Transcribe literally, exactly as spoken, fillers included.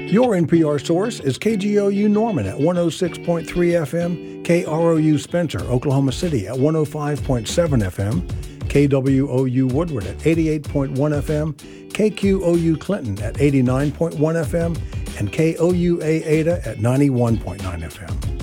Your N P R source is K G O U Norman at one oh six point three F M, K R O U Spencer, Oklahoma City at one oh five point seven F M, K W O U Woodward at eighty-eight point one F M, K Q O U Clinton at eighty-nine point one F M, and K O U A Ada at ninety-one point nine F M.